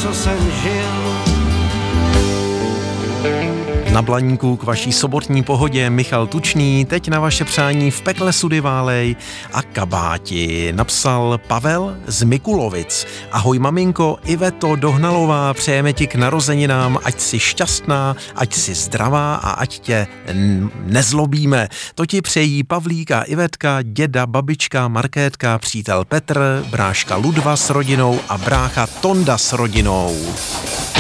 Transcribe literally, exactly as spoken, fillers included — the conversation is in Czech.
co jsem žil. Na Blaníku k vaší sobotní pohodě Michal Tučný, teď na vaše přání v pekle sudy válej a kabáti. Napsal Pavel z Mikulovic. Ahoj maminko, Iveto Dohnalová, přejeme ti k narozeninám, ať jsi šťastná, ať jsi zdravá a ať tě n- nezlobíme. To ti přejí Pavlíka, Ivetka, děda, babička, Markétka, přítel Petr, bráška Ludva s rodinou a brácha Tonda s rodinou.